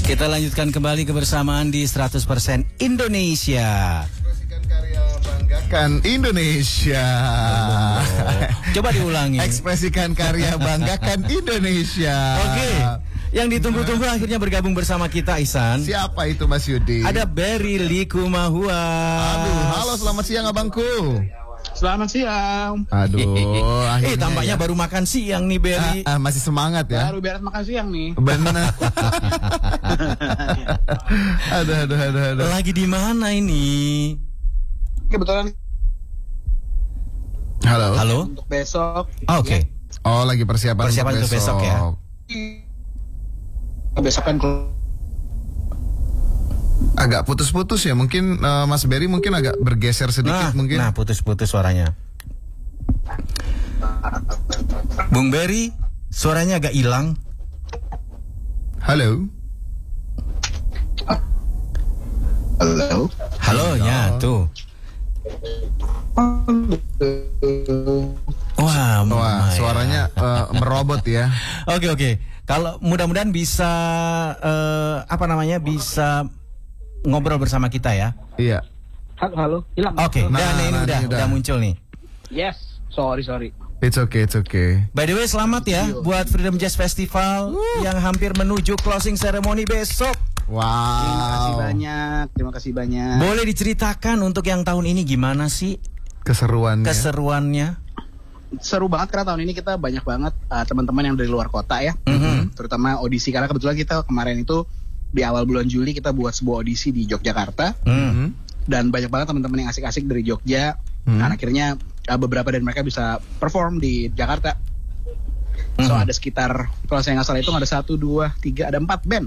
Kita lanjutkan kembali kebersamaan di 100% Indonesia. Ekspresikan karya, banggakan Indonesia. Coba diulangi. Ekspresikan karya, banggakan Indonesia. Oke. Yang ditunggu-tunggu akhirnya bergabung bersama kita, Ihsan. Siapa itu Mas Yudi? Ada Berry Likumahua. Aduh, halo selamat siang abangku. Selamat siang. Aduh, akhirnya tampaknya ya. baru makan siang nih, Berry. Masih semangat ya. Baru beres makan siang nih. Benar. aduh. Lagi di mana ini? Kebetulan Halo. untuk besok. Oke. Oh, lagi persiapan Untuk besok ya. Besok kan Agak putus-putus ya. Mungkin Mas Berry mungkin agak bergeser sedikit mungkin. Nah, putus-putus suaranya. Bung Berry, suaranya agak hilang. Halo. Halo, ya tuh. Wah, Suaranya merobot ya. Oke. Kalau mudah-mudahan bisa bisa ngobrol bersama kita ya. Iya. halo, hilang. Oke, Nah, dan ini ini udah muncul nih. Yes, sorry. It's okay. By the way, selamat ya buat Freedom Jazz Festival yang hampir menuju closing ceremony besok. Wow. Terima kasih banyak. Boleh diceritakan untuk yang tahun ini gimana sih keseruannya? Seru banget karena tahun ini kita banyak banget teman-teman yang dari luar kota ya. Terutama audisi, karena kebetulan kita kemarin itu di awal bulan Juli kita buat sebuah audisi di Yogyakarta. Dan banyak banget teman-teman yang asik-asik dari Jogja. Dan akhirnya beberapa dari mereka bisa perform di Jakarta. So ada sekitar, kalau saya nggak salah itu ada 1, 2, 3, ada 4 band.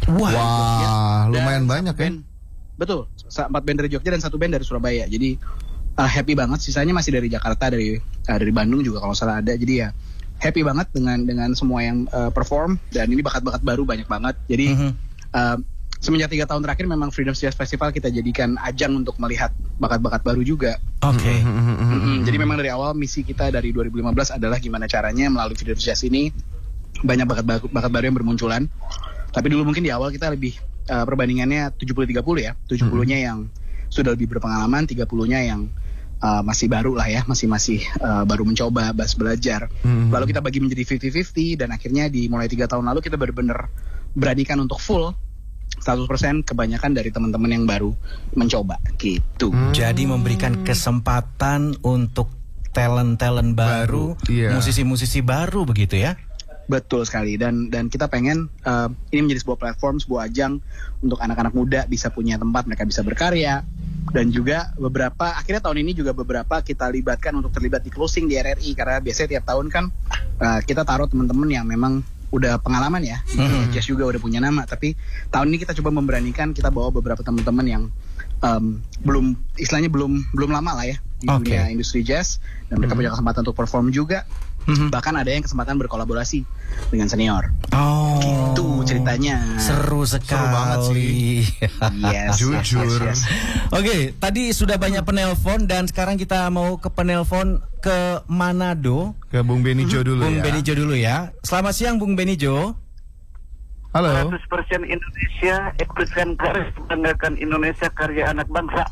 Wah, lumayan banyak ya. Betul, 4 band dari Jogja dan 1 band dari Surabaya. Jadi happy banget. Sisanya masih dari Jakarta, dari Bandung juga kalau salah ada. Jadi ya happy banget dengan semua yang perform. Dan ini bakat-bakat baru banyak banget. Jadi semenjak 3 tahun terakhir memang Freedom Jazz Festival kita jadikan ajang untuk melihat bakat-bakat baru juga. Oke. Jadi memang dari awal misi kita dari 2015 adalah gimana caranya melalui Freedom Jazz ini banyak bakat baru yang bermunculan. Tapi dulu mungkin di awal kita lebih perbandingannya 70-30 ya. 70-nya yang sudah lebih berpengalaman, 30-nya yang masih baru lah ya, masih baru mencoba, belajar. Lalu kita bagi menjadi 50-50 dan akhirnya mulai 3 tahun lalu kita benar-benar beranikan untuk full 100% kebanyakan dari teman-teman yang baru mencoba gitu. Jadi memberikan kesempatan untuk talent baru, musisi-musisi baru begitu ya. Betul sekali, dan kita pengen ini menjadi sebuah platform, sebuah ajang untuk anak-anak muda bisa punya tempat mereka bisa berkarya. Dan juga akhirnya tahun ini juga beberapa kita libatkan untuk terlibat di closing di RRI, karena biasanya tiap tahun kan kita taruh teman-teman yang memang udah pengalaman ya, jazz juga udah punya nama. Tapi tahun ini kita coba memberanikan, kita bawa beberapa teman-teman yang belum lama lah ya di dunia industri jazz, dan mereka punya kesempatan untuk perform juga. Bahkan ada yang kesempatan berkolaborasi dengan senior. Gitu ceritanya. Seru sekali. Seru banget sih. Yes, jujur. Yes. Oke, tadi sudah banyak penelpon dan sekarang kita mau ke penelpon ke Manado. Ke Bung Benijo dulu Bung ya. Benijo dulu ya. Selamat siang Bung Benijo. Halo. 100% Indonesia, ekspresikan karya, banggakan Indonesia, karya anak bangsa.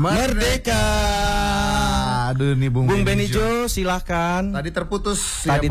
Merdeka. Merdeka. Aduh nih Bung Benijo silahkan. Tadi terputus Tadi ya,